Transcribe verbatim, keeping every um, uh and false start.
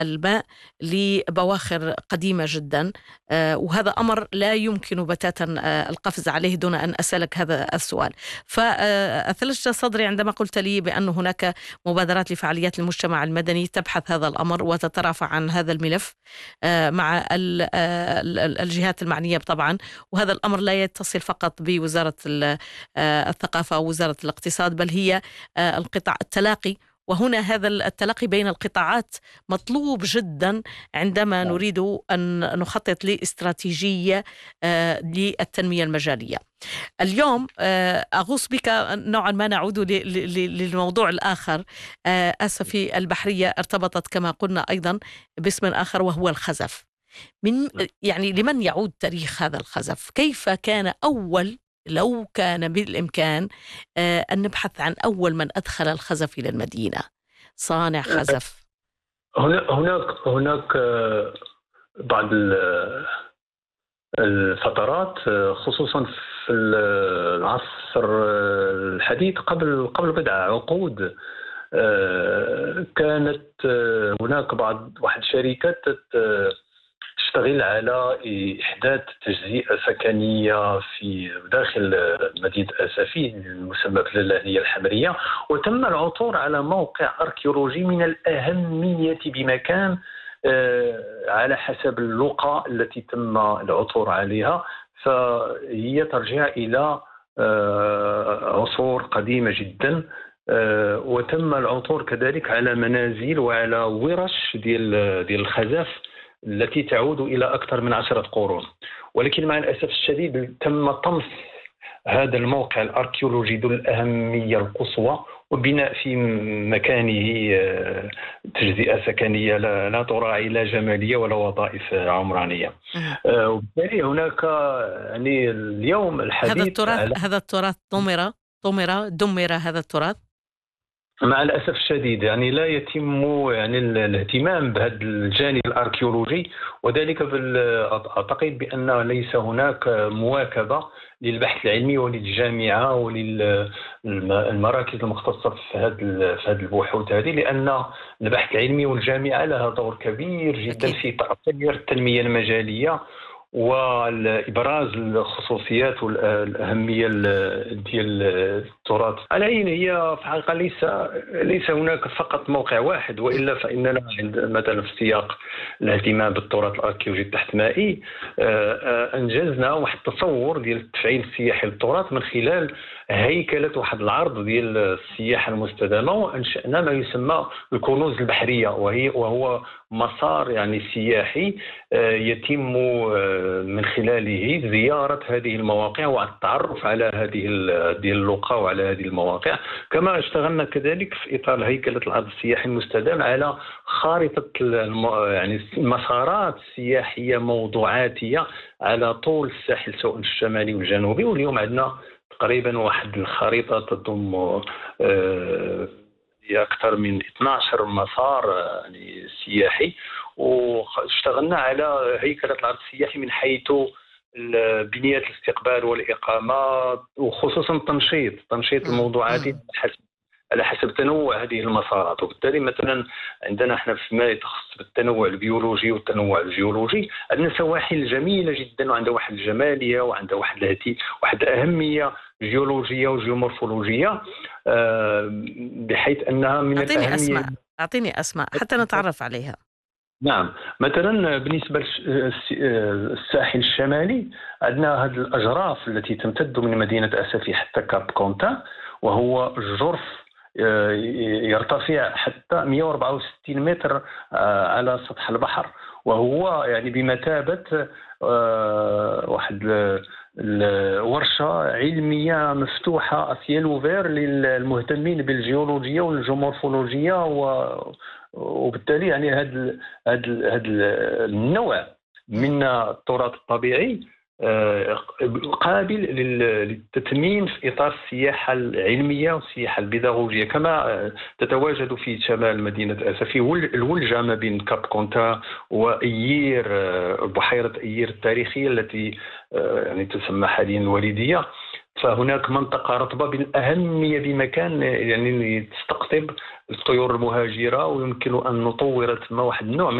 الماء لبواخر قديمة جدا، وهذا أمر لا يمكن بتاتا القفز عليه دون أن أسألك هذا السؤال. فأثلجت صدري عندما قلت لي بأن هناك مبادرات لفعاليات المجتمع المدني تبحث هذا الأمر وتترافع عن هذا الملف مع الجهات المعنية طبعا. وهذا الأمر لا يتصل فقط بوزارة الثقافة أو وزارة الاقتصاد، بل هي القطاع التلاقي. وهنا هذا التلاقي بين القطاعات مطلوب جدا عندما نريد أن نخطط لاستراتيجية للتنمية المجالية. اليوم أغوص بك نوعا ما، نعود للموضوع الآخر. أسفي البحرية ارتبطت كما قلنا أيضا باسم آخر وهو الخزف. من يعني لمن يعود تاريخ هذا الخزف؟ كيف كان أول، لو كان بالإمكان أن نبحث عن أول من أدخل الخزف إلى المدينة، صانع خزف؟ هناك هناك بعض الفترات خصوصا في العصر الحديث قبل قبل بضع عقود كانت هناك بعض واحد شركات تشتغل على إحداث تجزئة سكنية في داخل مدينة أسفي المسمى باللهنية الحمرية، وتم العثور على موقع أركيولوجي من الأهمية بمكان على حسب اللقاء التي تم العثور عليها، فهي ترجع إلى عصور قديمة جدا. وتم العثور كذلك على منازل وعلى ورش ديال ديال الخزف التي تعود إلى أكثر من عشرة قرون. ولكن مع الأسف الشديد تم طمس هذا الموقع الأركيولوجي ذو الأهمية القصوى وبناء في مكانه تجزئة سكنية لا تراعي لا جمالية ولا وظائف عمرانية. وبالتالي هناك يعني اليوم الحديث هذا التراث هذا التراث دمر دمر دمر هذا التراث مع الأسف الشديد. يعني لا يتم يعني الاهتمام بهذا الجانب الأركيولوجي، وذلك أعتقد بأن ليس هناك مواكبة للبحث العلمي وللجامعة وللمراكز المختصة في هذه في هذه البحوث هذه، لأن البحث العلمي والجامعة لها دور كبير جدا في تأطير التنمية المجالية والإبراز الخصوصيات والأهمية ديال التراث. على أين هي في الحقيقة ليس ليس هناك فقط موقع واحد، وإلا فإننا عند مثلا في سياق الاهتمام بالتراث الأركيولوجي التحتمائي أنجزنا واحد التصور ديال التفعيل السياحي للتراث من خلال هيكلة واحد العرض ديال السياحة المستدامة، وأنشأنا ما يسمى الكنوز البحرية، وهي وهو مسار يعني سياحي يتم من خلاله زيارة هذه المواقع والتعرف على هذه ديال اللقاء وعلى هذه المواقع. كما اشتغلنا كذلك في إطار هيكلة العرض السياحي المستدام على خارطة يعني مسارات سياحية موضوعاتية على طول الساحل سواء الشمالي والجنوبي. واليوم عندنا تقريبا واحد الخريطة تضم أكثر من اثنا عشر مسار يعني سياحي، واشتغلنا على هيكلة العرض السياحي من حيث بنيات الاستقبال والإقامة، وخصوصا التنشيط تنشيط الموضوعاتي على حسب تنوع هذه المسارات. وبالتالي مثلا عندنا احنا فيما يتخص بالتنوع البيولوجي والتنوع الجيولوجي عندنا سواحل جميلة جدا وعندها واحد الجمالية وعندها واحد الهتي واحد الأهمية جيولوجية وجيومورفولوجية، بحيث أنها من أعطيني الأهمية. أسماء أعطيني أسماء حتى نتعرف عليها. نعم، مثلا بالنسبة للساحل الشمالي عندنا هذه الأجراف التي تمتد من مدينة أسفي حتى كاب كونتا، وهو جرف يرتفع حتى مئة وأربعة وستين متر على سطح البحر، وهو يعني بمثابة واحد الورشة علمية مفتوحة أسيال وفير للمهتمين بالجيولوجيا والجيومورفولوجيا، وبالتالي يعني هذا هذا النوع من التراث الطبيعي قابل للتثمين في إطار السياحة العلمية والسياحة البيداغوجية. كما تتواجد في شمال مدينة أسفي الولجة ما بين كاب كونتا وإيير، بحيرة إيير التاريخية التي يعني تسمى حاليا الوالدية، فهناك منطقة رطبة بالأهمية بمكان يعني تستقطب الطيور المهاجرة، ويمكن أن نطور ثم واحد النوع من